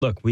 Look,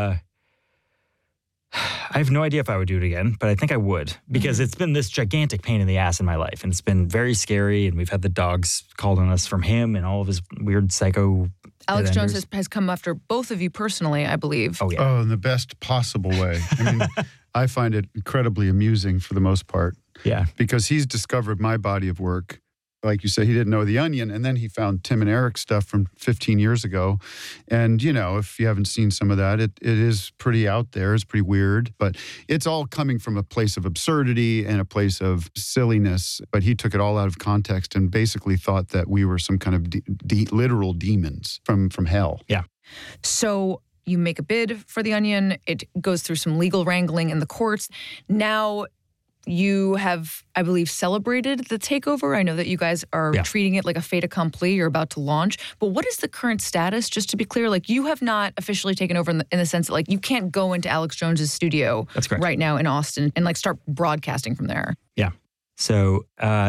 I have no idea if I would do it again, but I think I would because it's been this gigantic pain in the ass in my life. And it's been very scary. And we've had the dogs called on us from him and all of his weird psycho. Alex Jones has come after both of you personally, I believe. Oh, yeah. Oh, in the best possible way. I mean, I find it incredibly amusing for the most part. Yeah. Because he's discovered my body of work. Like you said, he didn't know The Onion, and then he found Tim and Eric's stuff from 15 years ago. And, if you haven't seen some of that, it is pretty out there. It's pretty weird. But it's all coming from a place of absurdity and a place of silliness. But he took it all out of context and basically thought that we were some kind of literal demons from hell. Yeah. So you make a bid for The Onion. It goes through some legal wrangling in the courts. Now you have, I believe, celebrated the takeover. I know that you guys are treating it like a fait accompli. You're about to launch. But what is the current status? Just to be clear, you have not officially taken over in the sense that, you can't go into Alex Jones's studio right now in Austin and, start broadcasting from there. Yeah. So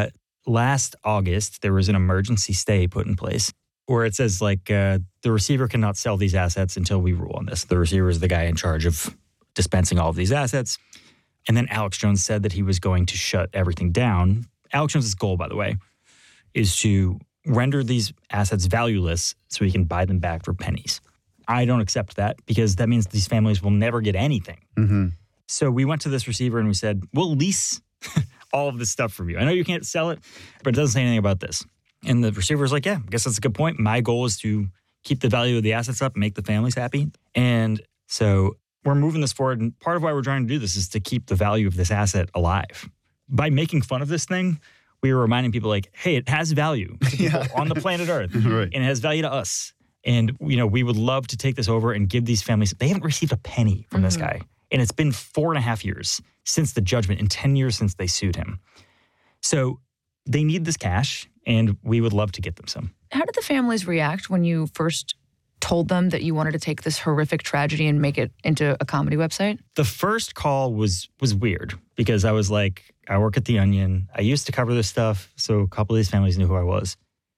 last August, there was an emergency stay put in place where it says, the receiver cannot sell these assets until we rule on this. The receiver is the guy in charge of dispensing all of these assets. And then Alex Jones said that he was going to shut everything down. Alex Jones's goal, by the way, is to render these assets valueless so he can buy them back for pennies. I don't accept that because that means these families will never get anything. Mm-hmm. So we went to this receiver and we said, we'll lease all of this stuff from you. I know you can't sell it, but it doesn't say anything about this. And the receiver was like, yeah, I guess that's a good point. My goal is to keep the value of the assets up and make the families happy. And so we're moving this forward, and part of why we're trying to do this is to keep the value of this asset alive. By making fun of this thing, we were reminding people hey, it has value to people on the planet Earth, right. And it has value to us. And, we would love to take this over and give these families, they haven't received a penny from this guy. And it's been 4.5 years since the judgment and 10 years since they sued him. So they need this cash, and we would love to get them some. How did the families react when you first told them that you wanted to take this horrific tragedy and make it into a comedy website? The first call was weird because I was like, I work at The Onion. I used to cover this stuff, so a couple of these families knew who I was.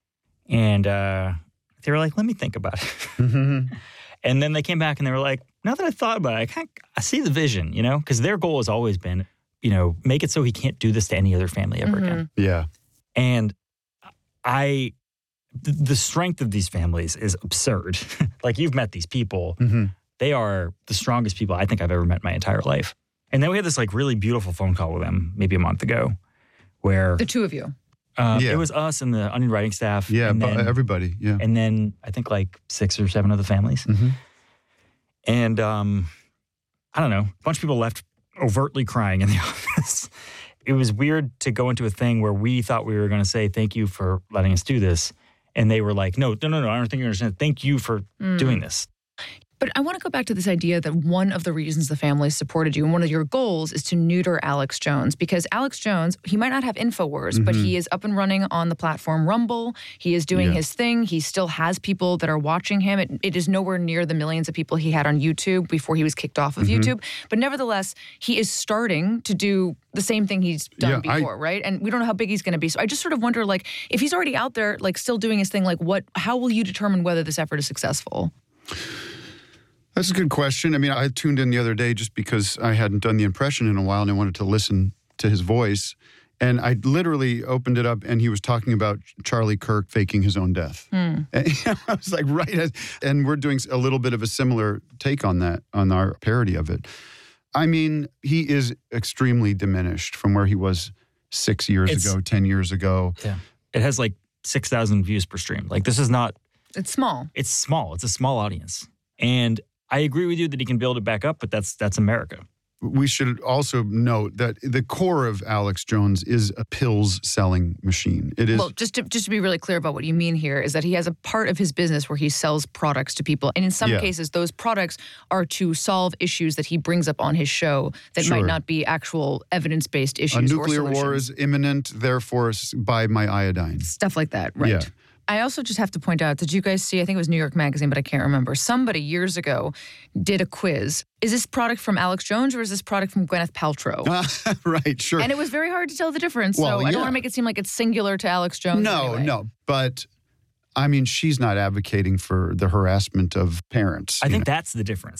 And they were like, let me think about it. Mm-hmm. And then they came back and they were like, now that I thought about it, I see the vision, because their goal has always been, make it so he can't do this to any other family ever again. Yeah. And the strength of these families is absurd. You've met these people. Mm-hmm. They are the strongest people I think I've ever met in my entire life. And then we had this really beautiful phone call with them maybe a month ago where... The two of you? It was us and the Onion writing staff. Yeah, and then, everybody, yeah. And then I think 6 or 7 other families. Mm-hmm. And I don't know, a bunch of people left overtly crying in the office. It was weird to go into a thing where we thought we were going to say, thank you for letting us do this. And they were like, no, I don't think you understand. Thank you for doing this. But I want to go back to this idea that one of the reasons the families supported you and one of your goals is to neuter Alex Jones. Because Alex Jones, he might not have InfoWars, but he is up and running on the platform Rumble. He is doing his thing. He still has people that are watching him. It is nowhere near the millions of people he had on YouTube before he was kicked off of YouTube. But nevertheless, he is starting to do the same thing he's done before, right? And we don't know how big he's going to be. So I just sort of wonder, if he's already out there, still doing his thing, how will you determine whether this effort is successful? That's a good question. I mean, I tuned in the other day just because I hadn't done the impression in a while and I wanted to listen to his voice. And I literally opened it up and he was talking about Charlie Kirk faking his own death. And I was like, right. And we're doing a little bit of a similar take on that, on our parody of it. I mean, he is extremely diminished from where he was 6 years ago, 10 years ago. Yeah. It has 6,000 views per stream. This is not... It's small. It's small. It's a small audience. And I agree with you that he can build it back up, but that's America. We should also note that the core of Alex Jones is a pills selling machine. It is. Well, just to be really clear about what you mean here is that he has a part of his business where he sells products to people. And in some cases, those products are to solve issues that he brings up on his show that might not be actual evidence-based issues. A nuclear war is imminent, therefore buy my iodine. Stuff like that, right. Yeah. I also just have to point out, did you guys see, I think it was New York Magazine, but I can't remember, somebody years ago did a quiz. Is this product from Alex Jones or is this product from Gwyneth Paltrow? Right, sure. And it was very hard to tell the difference. Well, so I don't want to make it seem like it's singular to Alex Jones. No. But I mean, she's not advocating for the harassment of parents. I think that's the difference.